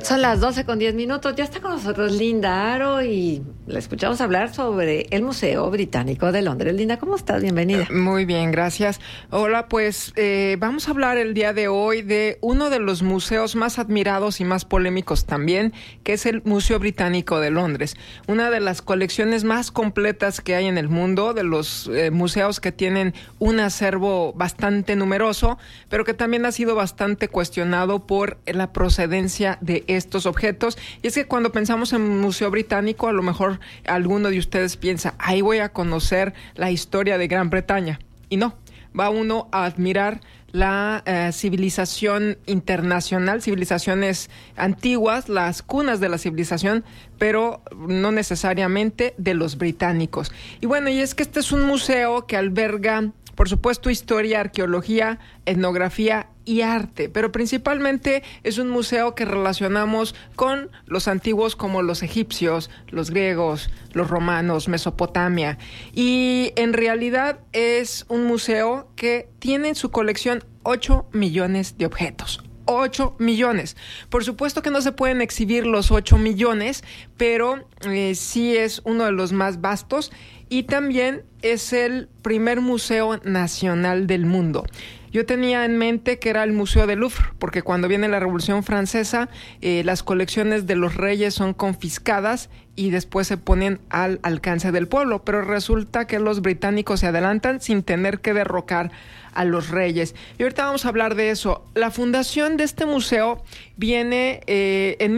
Son las 12:10. Ya está con nosotros Linda Aro y la escuchamos hablar sobre el Museo Británico de Londres. Linda, ¿cómo estás? Bienvenida. Muy bien, gracias. Hola, pues vamos a hablar el día de hoy de uno de los museos más admirados y más polémicos también, que es el Museo Británico de Londres. Una de las colecciones más completas que hay en el mundo, de los museos que tienen un acervo bastante numeroso, pero que también ha sido bastante cuestionado por la procedencia de estos objetos. Y es que cuando pensamos en Museo Británico, a lo mejor alguno de ustedes piensa, ahí voy a conocer la historia de Gran Bretaña. Y no, va uno a admirar la civilización internacional, civilizaciones antiguas, las cunas de la civilización, pero no necesariamente de los británicos. Y bueno, y es que este es un museo que alberga, por supuesto, historia, arqueología, etnografía y arte, pero principalmente es un museo que relacionamos con los antiguos como los egipcios, los griegos, los romanos, Mesopotamia. Y en realidad es un museo que tiene en su colección 8 millones de objetos. 8 millones. Por supuesto que no se pueden exhibir los 8 millones, pero sí es uno de los más vastos y también es el primer museo nacional del mundo. Yo tenía en mente que era el Museo del Louvre, porque cuando viene la Revolución Francesa, las colecciones de los reyes son confiscadas y después se ponen al alcance del pueblo. Pero resulta que los británicos se adelantan sin tener que derrocar a los reyes. Y ahorita vamos a hablar de eso. La fundación de este museo viene en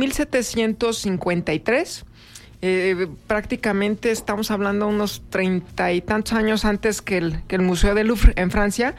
1753. Prácticamente estamos hablando unos 30 y tantos años antes que el Museo del Louvre en Francia.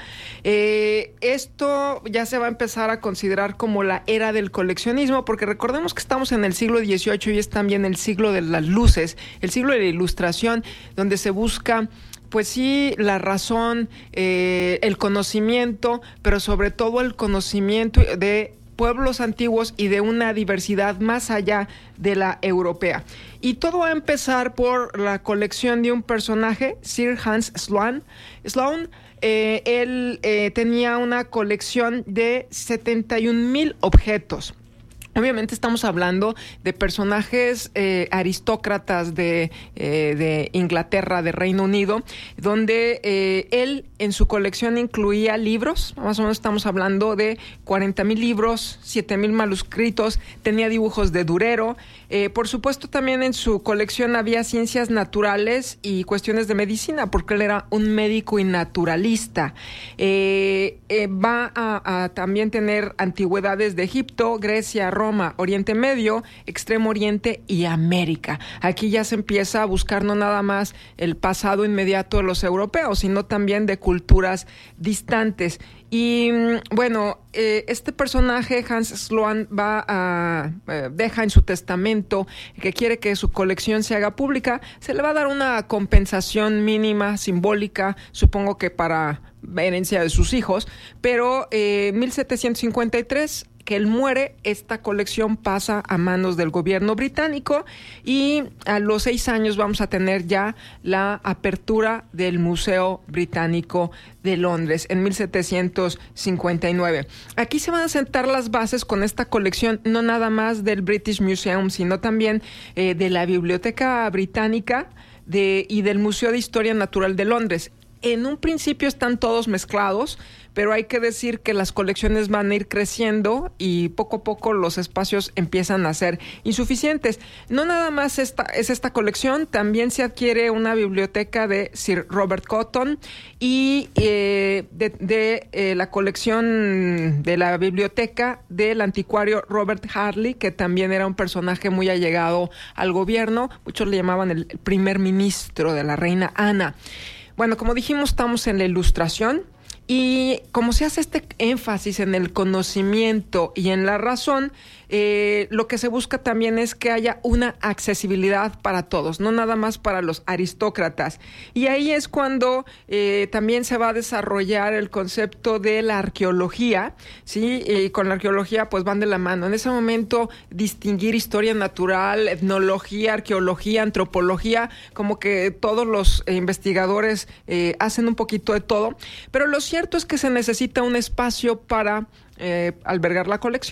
Esto ya se va a empezar a considerar como la era del coleccionismo, porque recordemos que estamos en el siglo XVIII y es también el siglo de las luces, el siglo de la Ilustración, donde se busca, pues sí, la razón, el conocimiento, pero sobre todo el conocimiento de pueblos antiguos y de una diversidad más allá de la europea. Y todo va a empezar por la colección de un personaje, Sir Hans Sloane. Él tenía una colección de 71,000 objetos. Obviamente estamos hablando de personajes aristócratas de Inglaterra, de Reino Unido, donde él en su colección incluía libros, más o menos estamos hablando de 40,000 libros, 7,000 manuscritos, tenía dibujos de Durero. Por supuesto también en su colección había ciencias naturales y cuestiones de medicina, porque él era un médico y naturalista. Va a también tener antigüedades de Egipto, Grecia, Roma, Oriente Medio, Extremo Oriente y América. Aquí ya se empieza a buscar no nada más el pasado inmediato de los europeos, sino también de culturas distantes. Y bueno, este personaje, Hans Sloane, deja en su testamento que quiere que su colección se haga pública. Se le va a dar una compensación mínima, simbólica, supongo que para herencia de sus hijos, pero 1753, que él muere, esta colección pasa a manos del gobierno británico y a los 6 años vamos a tener ya la apertura del Museo Británico de Londres en 1759. Aquí se van a sentar las bases con esta colección, no nada más del British Museum, sino también de la Biblioteca Británica y del Museo de Historia Natural de Londres. En un principio están todos mezclados, pero hay que decir que las colecciones van a ir creciendo y poco a poco los espacios empiezan a ser insuficientes. No nada más esta colección, también se adquiere una biblioteca de Sir Robert Cotton y la colección de la biblioteca del anticuario Robert Harley, que también era un personaje muy allegado al gobierno. Muchos le llamaban el primer ministro de la reina Ana. Bueno, como dijimos, estamos en la Ilustración y como se hace este énfasis en el conocimiento y en la razón, lo que se busca también es que haya una accesibilidad para todos, no nada más para los aristócratas. Y ahí es cuando también se va a desarrollar el concepto de la arqueología, ¿sí? Y con la arqueología pues van de la mano. En ese momento distinguir historia natural, etnología, arqueología, antropología, como que todos los investigadores hacen un poquito de todo, pero lo cierto es que se necesita un espacio para albergar la colección.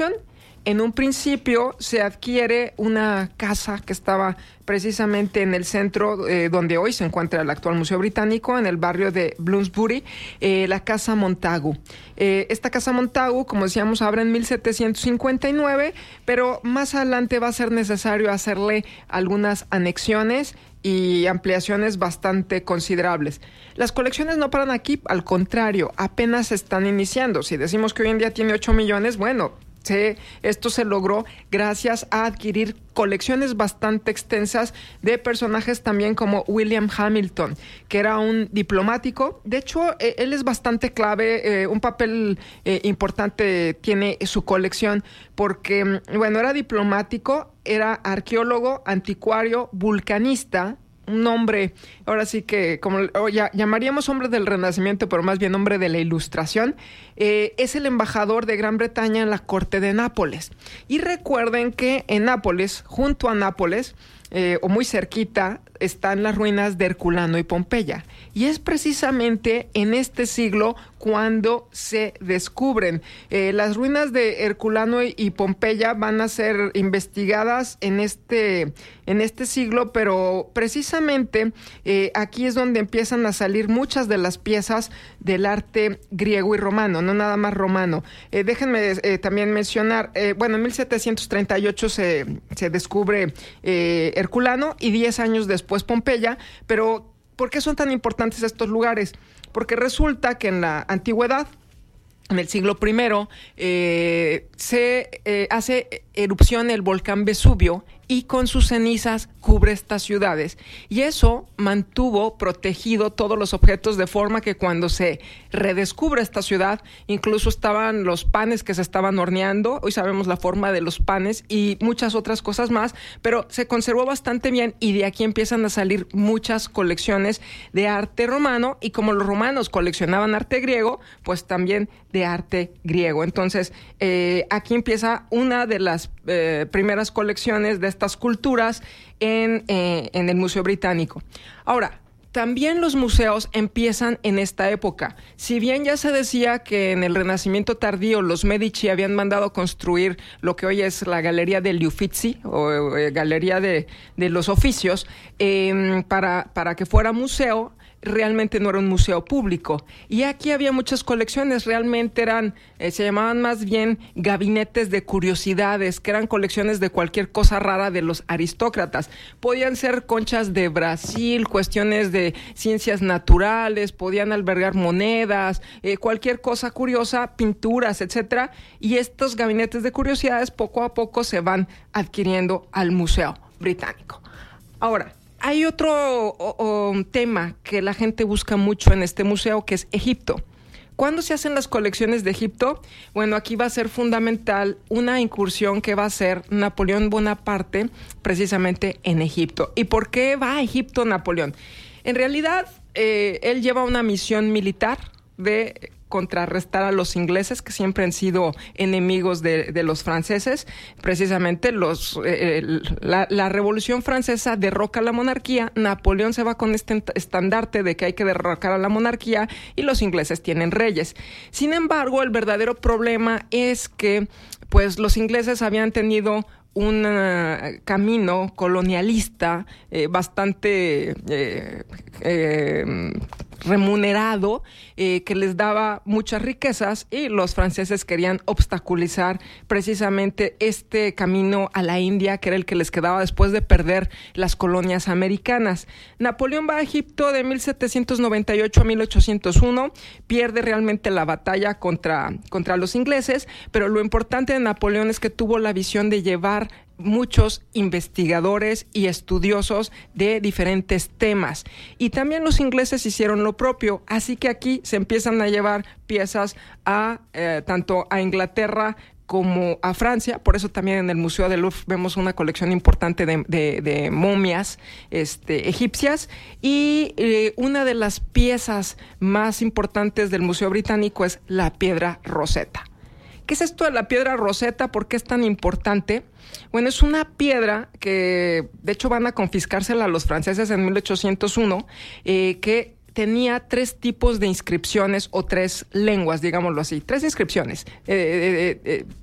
En un principio se adquiere una casa que estaba precisamente en el centro donde hoy se encuentra el actual Museo Británico, en el barrio de Bloomsbury, la Casa Montagu. Esta Casa Montagu, como decíamos, abre en 1759, pero más adelante va a ser necesario hacerle algunas anexiones y ampliaciones bastante considerables. Las colecciones no paran aquí, al contrario, apenas se están iniciando. Si decimos que hoy en día tiene 8 millones, bueno, esto se logró gracias a adquirir colecciones bastante extensas de personajes también como William Hamilton, que era un diplomático. De hecho, él es bastante clave, un papel importante tiene su colección, porque, bueno, era diplomático, era arqueólogo, anticuario, vulcanista, un hombre, ahora sí que como llamaríamos hombre del Renacimiento, pero más bien hombre de la Ilustración. Es el embajador de Gran Bretaña en la corte de Nápoles. Y recuerden que en Nápoles, junto a Nápoles, o muy cerquita, están las ruinas de Herculano y Pompeya. Y es precisamente en este siglo cuando se descubren. Las ruinas de Herculano y Pompeya van a ser investigadas en este siglo, pero precisamente aquí es donde empiezan a salir muchas de las piezas del arte griego y romano, no nada más romano. Déjenme también mencionar, en 1738 se descubre Herculano y 10 años después Pompeya, pero ¿por qué son tan importantes estos lugares? Porque resulta que en la antigüedad, en el siglo I, se hace erupción el volcán Vesubio y con sus cenizas cubre estas ciudades. Y eso mantuvo protegido todos los objetos, de forma que cuando se redescubre esta ciudad, incluso estaban los panes que se estaban horneando, hoy sabemos la forma de los panes y muchas otras cosas más, pero se conservó bastante bien y de aquí empiezan a salir muchas colecciones de arte romano, y como los romanos coleccionaban arte griego, pues también de arte griego. Entonces, aquí empieza una de las primeras colecciones de estas culturas en el Museo Británico. Ahora, también los museos empiezan en esta época. Si bien ya se decía que en el Renacimiento tardío los Medici habían mandado construir lo que hoy es la Galería degli Uffizi, o Galería de los Oficios, para que fuera museo, realmente no era un museo público. Y aquí había muchas colecciones, realmente eran, se llamaban más bien gabinetes de curiosidades, que eran colecciones de cualquier cosa rara de los aristócratas. Podían ser conchas de Brasil, cuestiones de ciencias naturales, podían albergar monedas, cualquier cosa curiosa, pinturas, etcétera. Y estos gabinetes de curiosidades poco a poco se van adquiriendo al Museo Británico. Ahora, hay otro tema que la gente busca mucho en este museo, que es Egipto. ¿Cuándo se hacen las colecciones de Egipto? Bueno, aquí va a ser fundamental una incursión que va a hacer Napoleón Bonaparte precisamente en Egipto. ¿Y por qué va a Egipto Napoleón? En realidad, él lleva una misión militar de contrarrestar a los ingleses, que siempre han sido enemigos de los franceses. Precisamente la Revolución Francesa derroca la monarquía, Napoleón se va con este estandarte de que hay que derrocar a la monarquía y los ingleses tienen reyes. Sin embargo, el verdadero problema es que pues los ingleses habían tenido un camino colonialista bastante remunerado, que les daba muchas riquezas, y los franceses querían obstaculizar precisamente este camino a la India, que era el que les quedaba después de perder las colonias americanas. Napoleón va a Egipto de 1798 a 1801, pierde realmente la batalla contra los ingleses, pero lo importante de Napoleón es que tuvo la visión de llevar muchos investigadores y estudiosos de diferentes temas, y también los ingleses hicieron lo propio, así que aquí se empiezan a llevar piezas tanto a Inglaterra como a Francia. Por eso también en el Museo del Louvre vemos una colección importante de momias egipcias, y una de las piezas más importantes del Museo Británico es la piedra Rosetta. ¿Qué es esto de la piedra Rosetta? ¿Por qué es tan importante? Bueno, es una piedra que de hecho van a confiscársela a los franceses en 1801, que tenía 3 tipos de inscripciones, o 3 lenguas, digámoslo así, 3 inscripciones.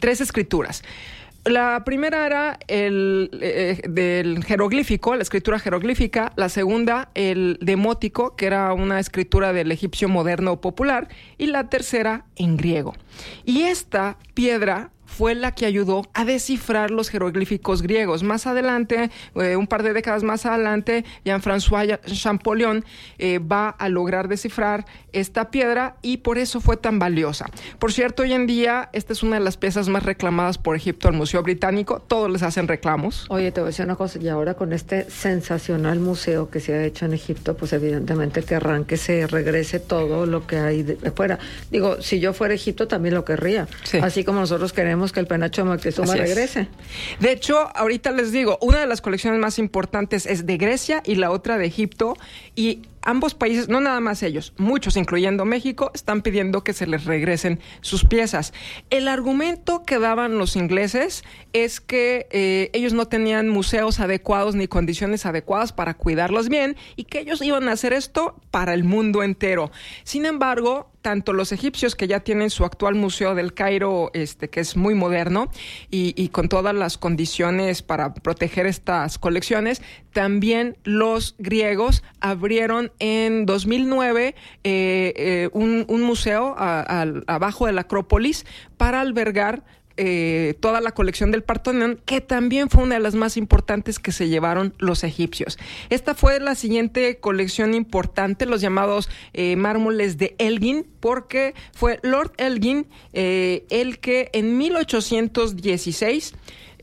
3 escrituras. La primera era del jeroglífico, la escritura jeroglífica. La segunda, el demótico, que era una escritura del egipcio moderno popular. Y la tercera, en griego. Y esta piedra fue la que ayudó a descifrar los jeroglíficos griegos. Más adelante, un par de décadas más adelante, Jean-François Champollion va a lograr descifrar esta piedra y por eso fue tan valiosa. Por cierto, hoy en día, esta es una de las piezas más reclamadas por Egipto al Museo Británico. Todos les hacen reclamos. Oye, te voy a decir una cosa, y ahora con este sensacional museo que se ha hecho en Egipto, pues evidentemente querrán que se regrese todo lo que hay de fuera. Digo, si yo fuera a Egipto también lo querría. Sí. Así como nosotros queremos que el penacho de Moctezuma regrese. De hecho, ahorita les digo, una de las colecciones más importantes es de Grecia y la otra de Egipto, y ambos países, no nada más ellos, muchos, incluyendo México, están pidiendo que se les regresen sus piezas. El argumento que daban los ingleses es que ellos no tenían museos adecuados ni condiciones adecuadas para cuidarlos bien y que ellos iban a hacer esto para el mundo entero. Sin embargo, tanto los egipcios, que ya tienen su actual museo del Cairo, que es muy moderno y con todas las condiciones para proteger estas colecciones, también los griegos abrieron en 2009 un museo abajo de la Acrópolis para albergar toda la colección del Partenón, que también fue una de las más importantes que se llevaron los egipcios. Esta fue la siguiente colección importante, los llamados mármoles de Elgin, porque fue Lord Elgin el que en 1816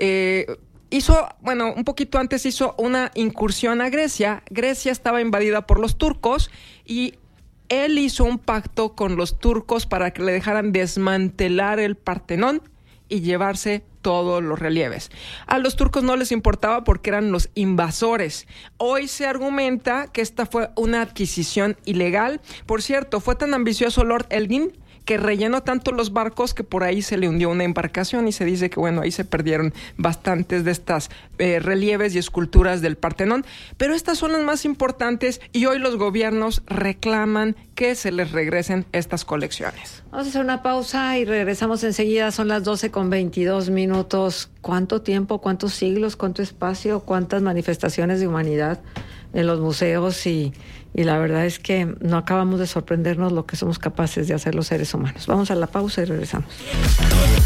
un poquito antes hizo una incursión a Grecia. Grecia estaba invadida por los turcos y él hizo un pacto con los turcos para que le dejaran desmantelar el Partenón y llevarse todos los relieves. A los turcos no les importaba porque eran los invasores. Hoy se argumenta que esta fue una adquisición ilegal. Por cierto, fue tan ambicioso Lord Elgin que rellenó tanto los barcos que por ahí se le hundió una embarcación y se dice que, ahí se perdieron bastantes de estas relieves y esculturas del Partenón. Pero estas son las más importantes y hoy los gobiernos reclaman que se les regresen estas colecciones. Vamos a hacer una pausa y regresamos enseguida. Son las 12:22. ¿Cuánto tiempo, cuántos siglos, cuánto espacio, cuántas manifestaciones de humanidad en los museos? Y la verdad es que no acabamos de sorprendernos lo que somos capaces de hacer los seres humanos. Vamos a la pausa y regresamos.